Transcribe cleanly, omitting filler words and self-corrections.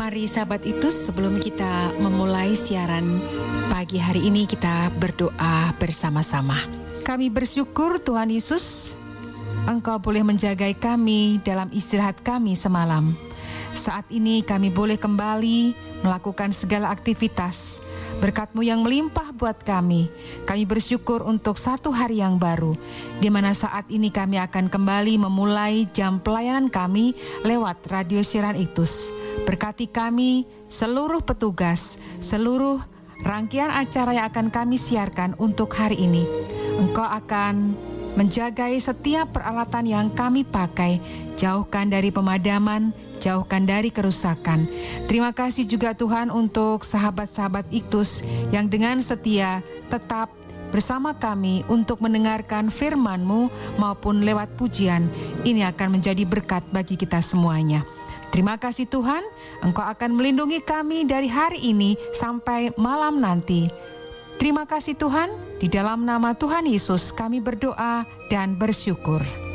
Mari sahabat itu, sebelum kita memulai siaran pagi hari ini, kita berdoa bersama-sama. Kami bersyukur Tuhan Yesus, Engkau boleh menjagai kami dalam istirahat kami semalam. Saat ini kami boleh kembali melakukan segala aktivitas. Berkat-Mu yang melimpah buat kami. Kami bersyukur untuk satu hari yang baru, di mana saat ini kami akan kembali memulai jam pelayanan kami lewat radio siaran IKTUS. Berkati kami, seluruh petugas, seluruh rangkaian acara yang akan kami siarkan untuk hari ini. Engkau akan menjagai setiap peralatan yang kami pakai, jauhkan dari pemadaman, jauhkan dari kerusakan. Terima kasih juga Tuhan untuk sahabat-sahabat IKTUS yang dengan setia tetap bersama kami untuk mendengarkan firman-Mu maupun lewat pujian. Ini akan menjadi berkat bagi kita semuanya. Terima kasih Tuhan, Engkau akan melindungi kami dari hari ini sampai malam nanti. Terima kasih Tuhan, di dalam nama Tuhan Yesus kami berdoa dan bersyukur.